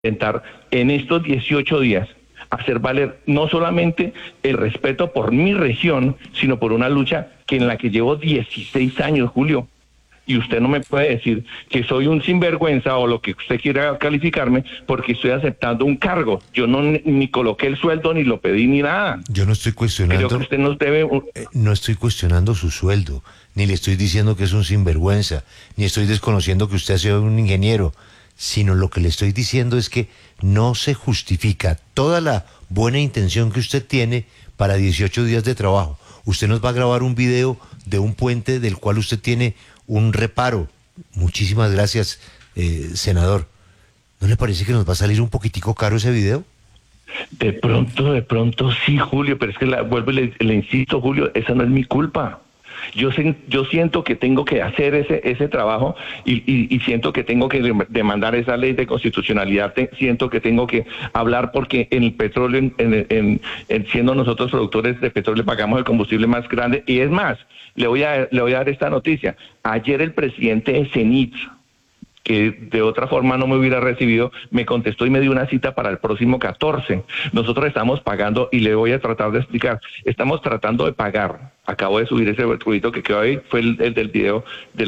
intentar en estos 18 días hacer valer no solamente el respeto por mi región, sino por una lucha en la que llevo 16 años, Julio. Y usted no me puede decir que soy un sinvergüenza o lo que usted quiera calificarme porque estoy aceptando un cargo. Yo no ni coloqué el sueldo, ni lo pedí, ni nada. Yo no estoy cuestionando. Creo que usted nos debe no estoy cuestionando su sueldo, ni le estoy diciendo que es un sinvergüenza, ni estoy desconociendo que usted sea un ingeniero, sino lo que le estoy diciendo es que no se justifica toda la buena intención que usted tiene para 18 días de trabajo. Usted nos va a grabar un video de un puente del cual usted tiene un reparo. Muchísimas gracias, senador. ¿No le parece que nos va a salir un poquitico caro ese video? De pronto sí, Julio, pero es que vuelvo y le insisto, Julio, esa no es mi culpa. Yo siento que tengo que hacer ese trabajo y siento que tengo que demandar esa ley de constitucionalidad, siento que tengo que hablar porque en el petróleo, siendo nosotros productores de petróleo, pagamos el combustible más grande. Y es más, le voy a dar esta noticia. Ayer el presidente de CENIT, que de otra forma no me hubiera recibido, me contestó y me dio una cita para el próximo 14. Nosotros estamos pagando, y le voy a tratar de explicar, estamos tratando de pagar. Acabo de subir ese ruidito que quedó ahí, fue el del video,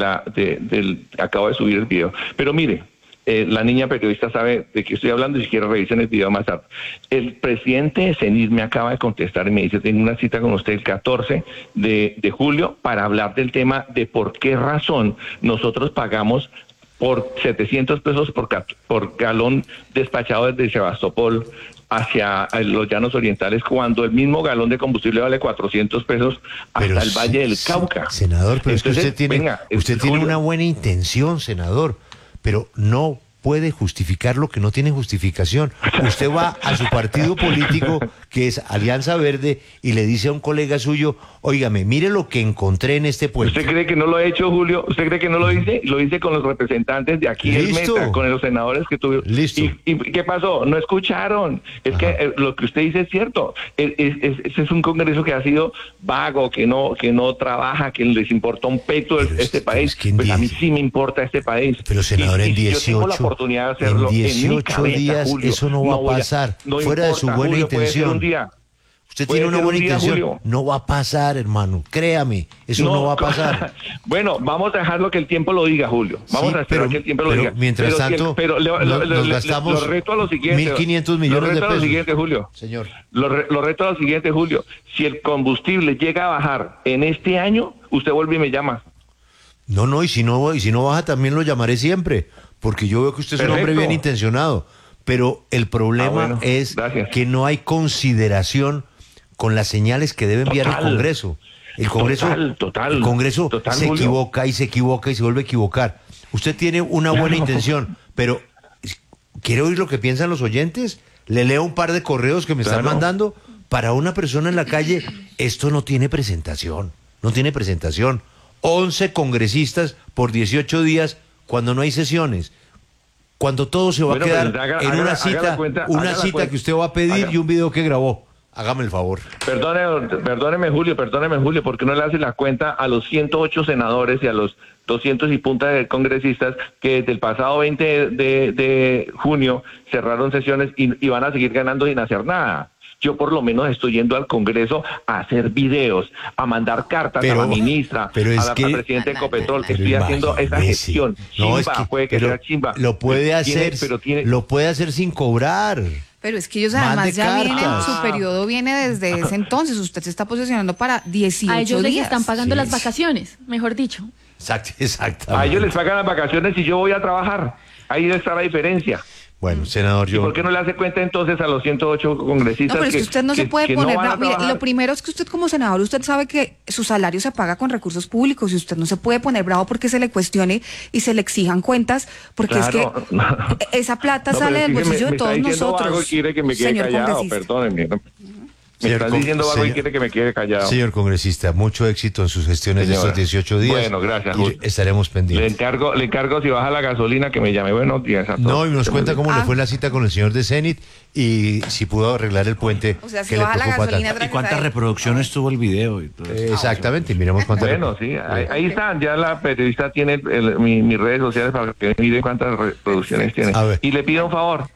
acabo de subir el video. Pero mire, la niña periodista sabe de qué estoy hablando y si quiere revisen el video más tarde. El presidente de CENIT me acaba de contestar y me dice, tengo una cita con usted el 14 de julio para hablar del tema de por qué razón nosotros pagamos por 700 pesos por galón despachado desde Sebastopol hacia los llanos orientales, cuando el mismo galón de combustible vale 400 pesos hasta el Valle del Cauca. Senador, pero entonces, es que usted tiene una buena intención, senador, pero no puede justificar lo que no tiene justificación. Usted va a su partido político, que es Alianza Verde, y le dice a un colega suyo, óigame, mire lo que encontré en este puente. ¿Usted cree que no lo he hecho, Julio? ¿Usted cree que no lo hice? Lo hice con los representantes de aquí del Meta, con los senadores que tuvieron. Listo. ¿Y qué pasó? No escucharon. Es que lo que usted dice es cierto. Ese es un congreso que ha sido vago, que no trabaja, que les importa un peto este país. Pues a mí sí me importa este país. Pero, senador, en 18... Yo tengo la oportunidad de hacerlo en 18 en mi cabeza, días, Julio, eso no va a pasar. Fuera de su buena intención. Usted tiene una buena intención. Julio. No va a pasar, hermano. Créame, eso no va a pasar. Bueno, vamos a dejarlo que el tiempo lo diga, Julio. Vamos a esperar que el tiempo lo diga. Mientras tanto, nos gastamos lo reto a lo siguiente. 1.500 millones de pesos. Lo reto a lo siguiente, Julio. Señor. Lo reto a lo siguiente, Julio. Si el combustible llega a bajar en este año, usted vuelve y me llama. No, y si no baja también lo llamaré siempre, porque yo veo que usted es un hombre bien intencionado. Pero el problema es que no hay consideración con las señales que debe enviar el Congreso. El Congreso se equivoca y se equivoca y se vuelve a equivocar. Usted tiene una buena intención, pero ¿quiere oír lo que piensan los oyentes? Le leo un par de correos que me están mandando. Para una persona en la calle, esto no tiene presentación. 11 congresistas por 18 días cuando no hay sesiones. Cuando todo se va a quedar en una cita que usted va a pedir y un video que grabó. Hágame el favor. Perdóneme, Julio, ¿por qué no le hace la cuenta a los 108 senadores y a los 200 y punta de congresistas que desde el pasado 20 de junio cerraron sesiones y van a seguir ganando sin hacer nada? Yo por lo menos estoy yendo al Congreso a hacer videos, a mandar cartas a la ministra, al presidente de Ecopetrol. Estoy haciendo esa gestión. Puede que sea chimba. Lo puede hacer, lo puede hacer sin cobrar. Pero es que ellos además su periodo viene desde ese entonces. Usted se está posicionando para 18 días. A ellos les están pagando las vacaciones, mejor dicho. Exactamente. A ellos les pagan las vacaciones y yo voy a trabajar. Ahí está la diferencia. Bueno, senador, ¿Y por qué no le hace cuenta entonces a los 108 congresistas? No, pero es que usted no se puede poner bravo. Mire, lo primero es que usted como senador, usted sabe que su salario se paga con recursos públicos y usted no se puede poner bravo porque se le cuestione y se le exijan cuentas, porque es que esa plata sale del bolsillo de todos nosotros. Vago y quiere que me quede callado, perdónenme. Me están diciendo algo y quiere que me quede callado. Señor congresista, mucho éxito en sus gestiones de estos 18 días. Bueno, gracias. Estaremos pendientes. Le encargo si baja la gasolina que me llame. Buenos días a todos. No, y nos cuenta cómo le fue la cita con el señor de CENIT y si pudo arreglar el puente. O sea, si que le baja la preocupa gasolina. tanto. ¿Y cuántas reproducciones tuvo el video? Y todo eso? Exactamente, miremos cuántas. Bueno, sí, ahí están. Ya la periodista tiene mis redes sociales para que miren cuántas reproducciones tiene. Y le pido un favor.